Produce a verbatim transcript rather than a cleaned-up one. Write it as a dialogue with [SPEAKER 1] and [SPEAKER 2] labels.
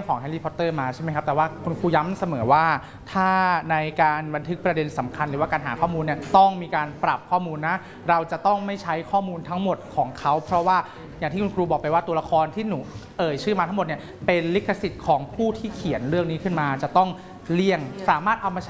[SPEAKER 1] ของแฮร์รี่พอตเตอร์มาใช่ไหมครับแต่ว่าคุณครูย้ำเสมอว่าถ้าในการบันทึกประเด็นสำคัญหรือว่าการหาข้อมูลเนี่ยต้องมีการปรับข้อมูลนะเราจะต้องไม่ใช้ข้อมูลทั้งหมดของเขาเพราะว่าอย่างที่คุณครูบอกไปว่าตัวละครที่หนูเอ่ยชื่อมาทั้งหมดเนี่ยเป็นลิขสิทธิ์ของผู้ที่เขียนเรื่องนี้ขึ้นมาจะต้องเลี่ยงสามารถเอามา